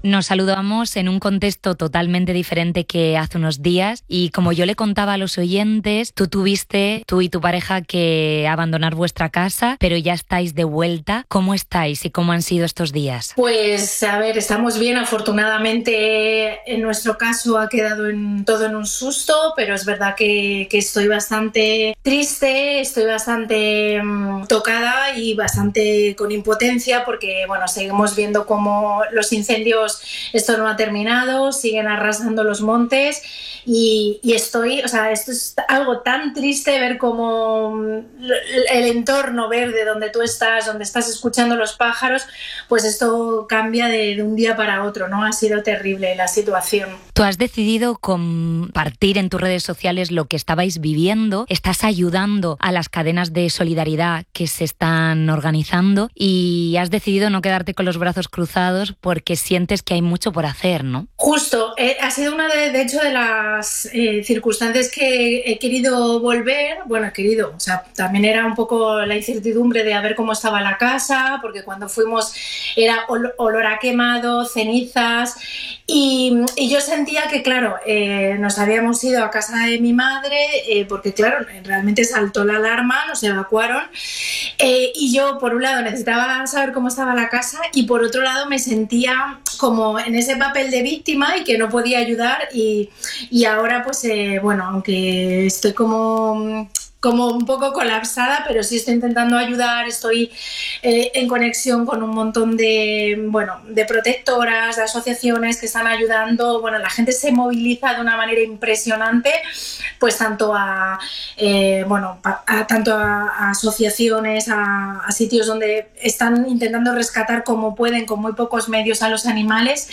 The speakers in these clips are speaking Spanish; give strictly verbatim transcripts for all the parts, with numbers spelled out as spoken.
Nos saludamos en un contexto totalmente diferente que hace unos días y como yo le contaba a los oyentes, tú tuviste, tú y tu pareja, que abandonar vuestra casa, pero ya estáis de vuelta. ¿Cómo estáis y cómo han sido estos días? Pues a ver, estamos bien, afortunadamente en nuestro caso ha quedado en, todo en un susto, pero es verdad que, que estoy bastante triste, estoy bastante um, tocada y bastante con impotencia porque bueno, seguimos viendo cómo los incendios, esto no ha terminado, siguen arrasando los montes y, y estoy, o sea, esto es algo tan triste ver cómo el entorno verde donde tú estás, donde estás escuchando los pájaros, pues esto cambia de, de un día para otro, ¿no? Ha sido terrible la situación. Tú has decidido compartir en tus redes sociales lo que estabais viviendo, estás ayudando a las cadenas de solidaridad que se están organizando y has decidido no quedarte con los brazos cruzados porque sientes que hay mucho por hacer, ¿no? Justo, eh, ha sido una de, de hecho de las eh, circunstancias que he querido volver, bueno, he querido, o sea, también era un poco la incertidumbre de a ver cómo estaba la casa, porque cuando fuimos era ol- olor a quemado, cenizas y, y yo sentía que, claro, eh, nos habíamos ido a casa de mi madre eh, porque, claro, realmente saltó la alarma, nos evacuaron eh, y yo, por un lado, necesitaba saber cómo estaba la casa y por otro lado me sentía como en ese papel de víctima y que no podía ayudar y, y ahora, pues, eh, bueno, aunque estoy como... como un poco colapsada, pero sí estoy intentando ayudar, estoy eh, en conexión con un montón de, bueno, de protectoras, de asociaciones que están ayudando, bueno, la gente se moviliza de una manera impresionante, pues tanto a, eh, bueno, a, a, tanto a, a asociaciones, a, a sitios donde están intentando rescatar como pueden, con muy pocos medios, a los animales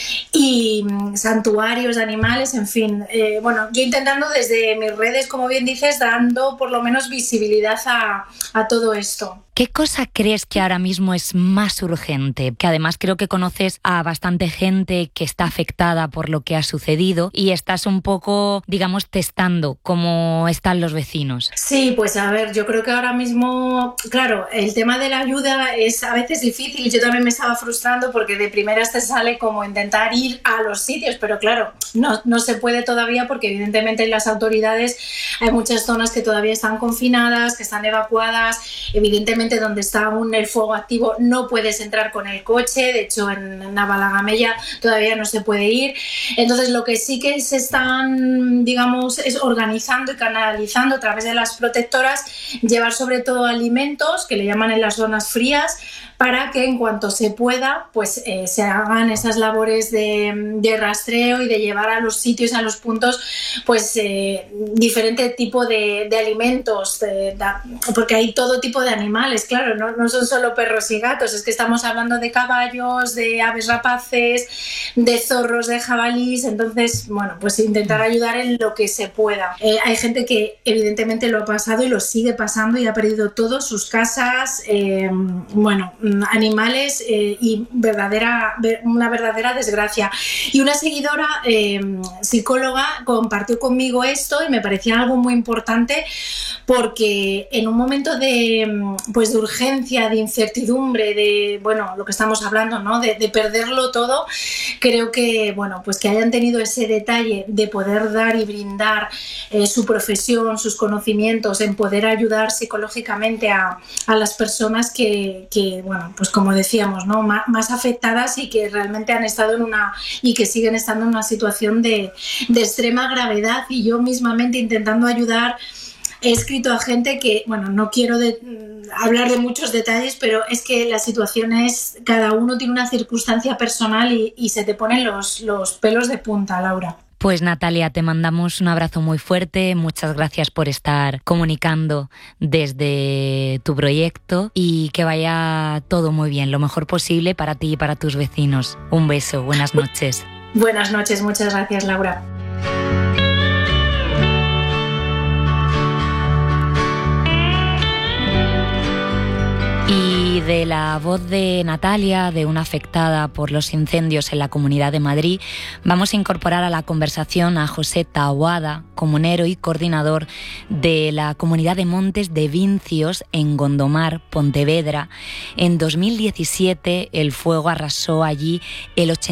y mm, santuarios de animales, en fin, eh, bueno, yo intentando desde mis redes, como bien dices, dando por lo menos visibilidad a, a todo esto. ¿Qué cosa crees que ahora mismo es más urgente? Que además creo que conoces a bastante gente que está afectada por lo que ha sucedido y estás un poco, digamos, testando cómo están los vecinos. Sí, pues a ver, yo creo que ahora mismo, claro, el tema de la ayuda es a veces difícil. Yo también me estaba frustrando porque de primeras te sale como intentar ir a los sitios, pero claro, no, no se puede todavía porque evidentemente las autoridades, hay muchas zonas que todavía están confinadas, que están evacuadas, evidentemente donde está aún el fuego activo no puedes entrar con el coche, de hecho en Navalagamella todavía no se puede ir. Entonces lo que sí que se están, digamos, es organizando y canalizando a través de las protectoras, llevar sobre todo alimentos, que le llaman en las zonas frías, para que en cuanto se pueda pues eh, se hagan esas labores de, de rastreo y de llevar a los sitios, a los puntos, pues eh, diferente tipo de, de alimentos, de, de, porque hay todo tipo de animales, claro, no, no son solo perros y gatos, es que estamos hablando de caballos, de aves rapaces, de zorros, de jabalís, entonces, bueno, pues intentar ayudar en lo que se pueda. Eh, hay gente que evidentemente lo ha pasado y lo sigue pasando y ha perdido todo, sus casas, eh, bueno, animales eh, y verdadera, una verdadera desgracia. Y una seguidora eh, psicóloga compartió conmigo esto y me parecía algo muy importante porque en un momento de, pues de urgencia, de incertidumbre, de, bueno, lo que estamos hablando, ¿no? De, de perderlo todo, creo que, bueno, pues que hayan tenido ese detalle de poder dar y brindar eh, su profesión, sus conocimientos, en poder ayudar psicológicamente a, a las personas que, que, bueno, pues como decíamos, ¿no? Más, más afectadas y que realmente han estado en una, y que siguen estando en una situación de, de extrema gravedad, y yo mismamente intentando ayudar. He escrito a gente que, bueno, no quiero de, hablar de muchos detalles, pero es que la situación es, cada uno tiene una circunstancia personal y, y se te ponen los, los pelos de punta, Laura. Pues Natalia, te mandamos un abrazo muy fuerte, muchas gracias por estar comunicando desde tu proyecto y que vaya todo muy bien, lo mejor posible para ti y para tus vecinos. Un beso, buenas noches. Buenas noches, muchas gracias, Laura. Y de la voz de Natalia, de una afectada por los incendios en la Comunidad de Madrid, vamos a incorporar a la conversación a José Taboada, comunero y coordinador de la Comunidad de Montes de Vincios en Gondomar, Pontevedra. En dos mil diecisiete el fuego arrasó allí el ochenta